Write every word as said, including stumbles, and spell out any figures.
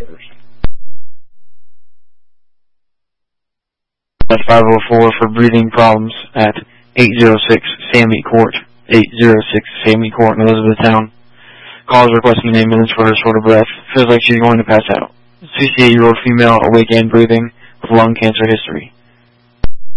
caregivers. At five oh four for breathing problems at eight oh six Sammy Court, eight oh six Sammy Court in Elizabethtown. Calls requesting an ambulance for her short of breath. Feels like she's going to pass out. sixty-eight-year-old female, awake and breathing, with lung cancer history.